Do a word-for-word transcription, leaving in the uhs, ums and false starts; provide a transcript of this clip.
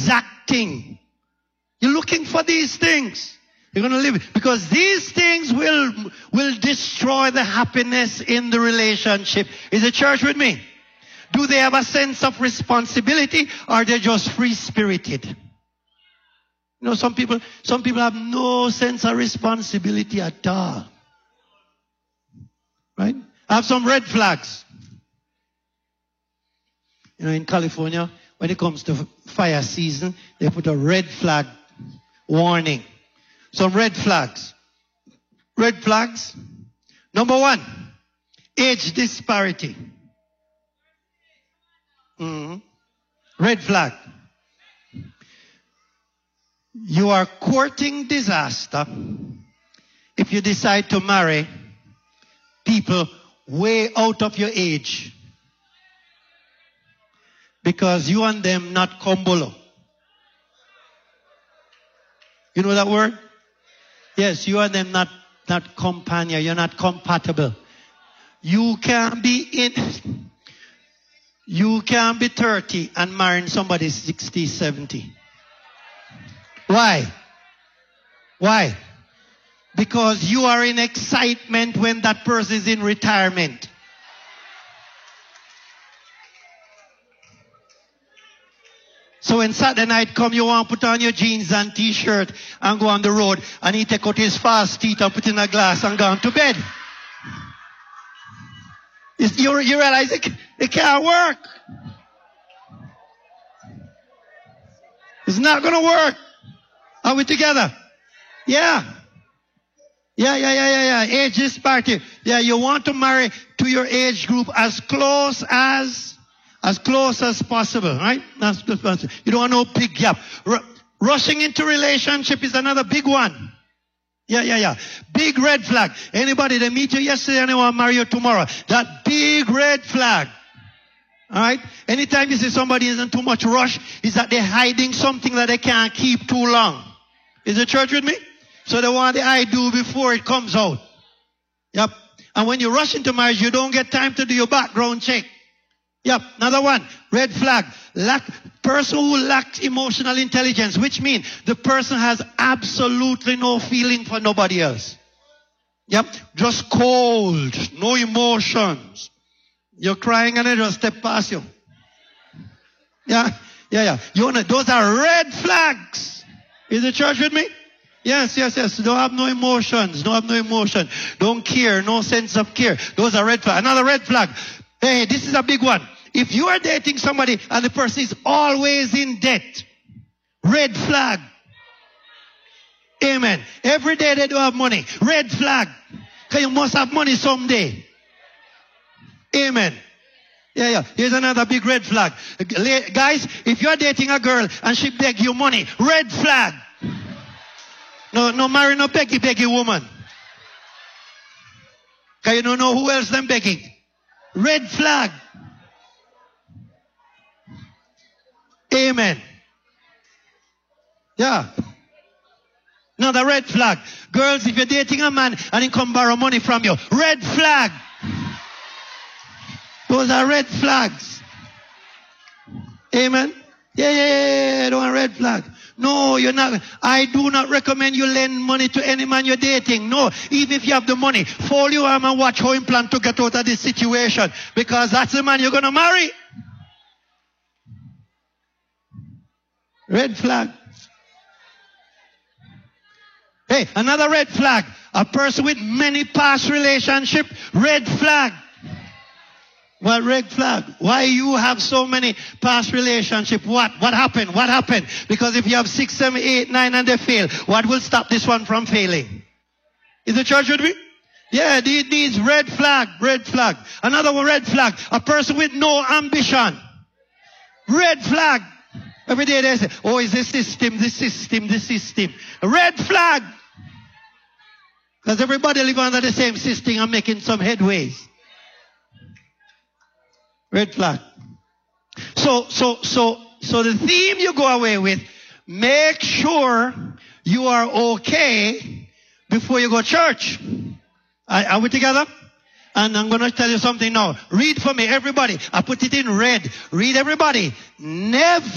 exacting. You're looking for these things. You're going to live because these things will, will destroy the happiness in the relationship. Is the church with me? Do they have a sense of responsibility or are they just free-spirited? You know, some people, some people have no sense of responsibility at all. Right? I have some red flags. You know, in California, when it comes to fire season, they put a red flag warning. Some red flags. Red flags. Number one, age disparity. Mm-hmm. Red flag. You are courting disaster if you decide to marry people way out of your age. Because you and them not kombolo. You know that word? Yes, you and them not, not companion. You're not compatible. You can be in, you can be thirty and marrying somebody sixty, seventy. Why? Why? Because you are in excitement when that person is in retirement. So when Saturday night come, you want to put on your jeans and t-shirt and go on the road, and he take out his fast teeth and put in a glass and go on to bed. You, you realize it, it can't work. It's not going to work. Are we together? Yeah. Yeah, yeah, yeah, yeah, yeah. Age disparity. Yeah, you want to marry to your age group as close as, as close as possible, right? That's good. You don't want no big gap. R- rushing into relationship is another big one. Yeah, yeah, yeah. Big red flag. Anybody that meet you yesterday and they want to marry you tomorrow. That big red flag. All right? Anytime you see somebody isn't too much rush, is that they're hiding something that they can't keep too long. Is the church with me? So they want the I do before it comes out. Yep. And when you rush into marriage, you don't get time to do your background check. Yep. Another one. Red flag. Lack, person who lacks emotional intelligence, which means the person has absolutely no feeling for nobody else. Yep. Just cold. No emotions. You're crying and they just step past you. Yeah. Yeah, yeah. You wanna, those are red flags. Is the church with me? Yes, yes, yes. Don't have no emotions. Don't have no emotion. Don't care. No sense of care. Those are red flags. Another red flag. Hey, this is a big one. If you are dating somebody and the person is always in debt, red flag. Amen. Every day they don't have money. Red flag. Because you must have money someday. Amen. Yeah, yeah. Here's another big red flag. Guys, if you're dating a girl and she beg you money, red flag. No, no marry no beggy, beggy woman. Because you don't know who else them begging. Red flag. Amen. Yeah. Another red flag. Girls, if you're dating a man and he come borrow money from you, red flag. Those are red flags. Amen. Yeah, yeah, yeah, yeah. Don't want red flag. No, you're not. I do not recommend you lend money to any man you're dating. No, even if you have the money, fold your arm and watch how he plan to get out of this situation. Because that's the man you're going to marry. Red flag. Hey, another red flag. A person with many past relationships. Red flag. Well, red flag. Why you have so many past relationships? What? What happened? What happened? Because if you have six, seven, eight, nine and they fail, what will stop this one from failing? Is the church with me? Yeah, these, these red flag, red flag. Another one, red flag. A person with no ambition. Red flag. Every day they say, oh, is this system, this system, this system. Red flag. Because everybody live under the same system and making some headways. Red flag. So, so, so, so the theme you go away with, make sure you are okay before you go to church. Are, are we together? And I'm going to tell you something now. Read for me, everybody. I put it in red. Read, everybody. Never